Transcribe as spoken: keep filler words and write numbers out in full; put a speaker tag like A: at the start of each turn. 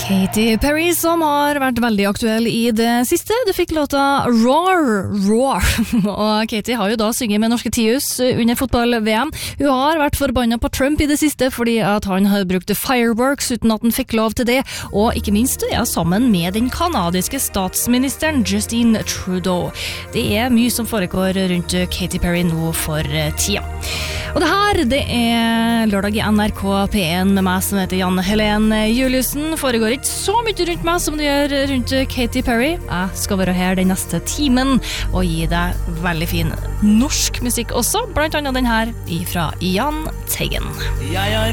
A: Katy Perry, som har vært veldig aktuell i det siste. Du fikk låta Roar, Roar. Og Katy har jo da synget med norske Tius under fotball-V M. Hun har vært forbannet på Trump i det siste, fordi at han har brukt fireworks uten at han fikk lov til det. Og ikke minst er sammen med den kanadiske statsministeren Justin Trudeau. Det er mye som foregår rundt Katy Perry nå for tida. Og det her, det er lørdag i N R K P en med meg som heter Janne Helene Juliussen. Foregår ikke så mye rundt meg som det gjør rundt Katy Perry. Jeg skal være her den neste timen og gi deg veldig fin norsk musikk også, blant annet den her ifra Jan Teigen.
B: Jeg har